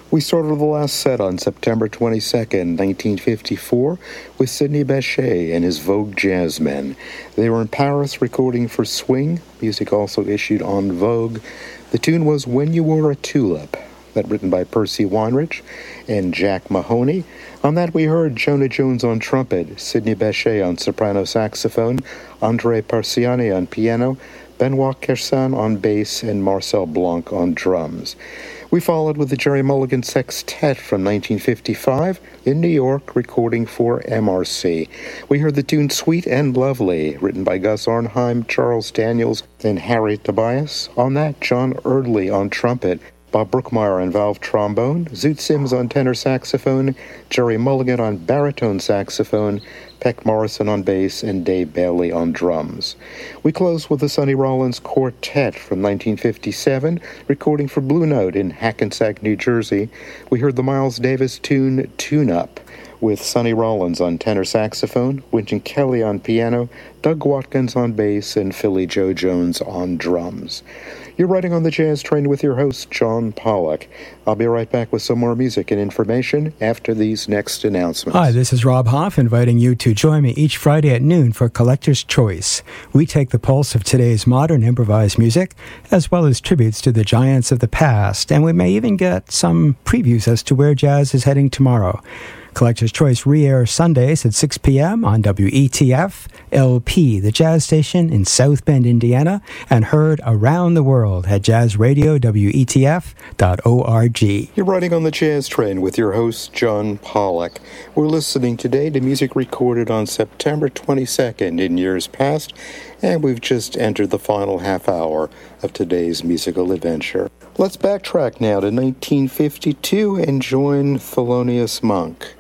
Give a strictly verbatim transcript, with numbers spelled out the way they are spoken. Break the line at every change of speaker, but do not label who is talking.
We started the last set on September twenty-second, nineteen fifty-four, with Sidney Bechet and his Vogue Jazzmen. They were in Paris recording for Swing, music also issued on Vogue. The tune was When You Were a Tulip, that written by Percy Weinrich and Jack Mahoney. On that we heard Jonah Jones on trumpet, Sidney Bechet on soprano saxophone, Andre Parciani on piano, Benoit Kersan on bass, and Marcel Blanc on drums. We followed with the Jerry Mulligan Sextet from nineteen fifty-five in New York, recording for M R C. We heard the tune Sweet and Lovely, written by Gus Arnheim, Charles Daniels, and Harry Tobias. On that, John Erdley on trumpet, Bob Brookmeyer on valve trombone, Zoot Sims on tenor saxophone, Jerry Mulligan on baritone saxophone, Peck Morrison on bass, and Dave Bailey on drums. We close with the Sonny Rollins Quartet from nineteen fifty-seven, recording for Blue Note in Hackensack, New Jersey. We heard the Miles Davis tune Tune Up, with Sonny Rollins on tenor saxophone, Wynton Kelly on piano, Doug Watkins on bass, and Philly Joe Jones on drums. You're riding on the Jazz Train with your host, John Pollock. I'll be right back with some more music and information after these next announcements.
Hi, this is Rob Hoff, inviting you to join me each Friday at noon for Collector's Choice. We take the pulse of today's modern improvised music, as well as tributes to the giants of the past, and we may even get some previews as to where jazz is heading tomorrow. Collector's Choice re-airs Sundays at six p.m. on W E T F L P, the jazz station in South Bend, Indiana, and heard around the world at jazz radio W E T F dot org.
You're riding on the Jazz Train with your host, John Pollock. We're listening today to music recorded on September twenty-second in years past, and we've just entered the final half hour of today's musical adventure. Let's backtrack now to nineteen fifty-two and join Thelonious Monk.